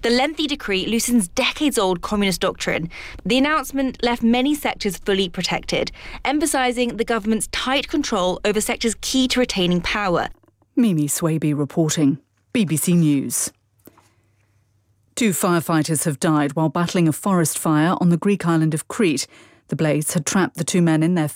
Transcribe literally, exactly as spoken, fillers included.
The lengthy decree loosens decades-old communist doctrine. The announcement left many sectors fully protected, emphasising the government's tight control over sectors key to retaining power. Mimi Swaby reporting, B B C News. Two firefighters have died while battling a forest fire on the Greek island of Crete. The blaze had trapped the two men in their